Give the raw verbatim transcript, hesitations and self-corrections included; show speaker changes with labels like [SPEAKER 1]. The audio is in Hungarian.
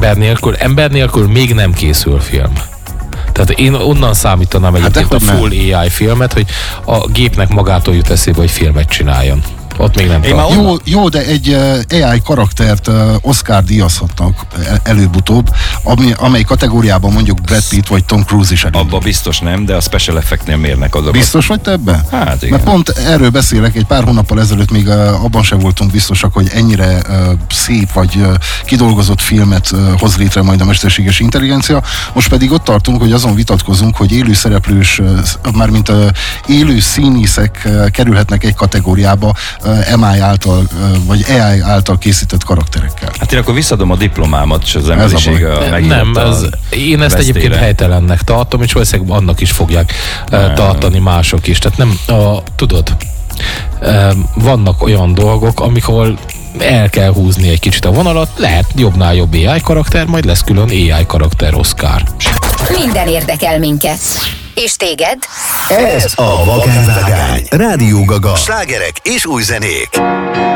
[SPEAKER 1] ember nélkül, ember nélkül még nem készül film. Tehát én onnan számítanám egyébként hát a full á i filmet, hogy a gépnek magától jut eszébe, hogy filmet csináljon. Ott még nem tart.
[SPEAKER 2] Jó, jó, de egy uh, á i karaktert uh, Oscar díjazhatnak előbb-utóbb, ami, amely kategóriában mondjuk Brad Pitt vagy Tom Cruise is elindul.
[SPEAKER 3] Abba biztos nem, de a special effectnél mérnek azokat.
[SPEAKER 2] Biztos vagy te ebben?
[SPEAKER 3] Hát igen.
[SPEAKER 2] Mert pont erről beszélek, egy pár hónappal ezelőtt még uh, abban sem voltunk biztosak, hogy ennyire uh, szép vagy uh, kidolgozott filmet uh, hoz létre majd a mesterséges intelligencia. Most pedig ott tartunk, hogy azon vitatkozunk, hogy élő szereplős, uh, mármint uh, élő színészek uh, kerülhetnek egy kategóriába, em i által, vagy á i által készített karakterekkel.
[SPEAKER 3] Hát én akkor visszadom a diplomámat, és az emberiség
[SPEAKER 1] Nem, ez, én ezt vesztére. Egyébként helytelennek tartom, és valószínűleg annak is fogják nem. tartani mások is. Tehát nem, a, tudod, vannak olyan dolgok, amikor el kell húzni egy kicsit a vonalat, lehet jobbnál jobb á i karakter, majd lesz külön á i karakter Oscar.
[SPEAKER 4] Minden érdekel minket. És téged?
[SPEAKER 5] Ez a Vakán Vágány. Rádió Gaga. Slágerek és új zenék.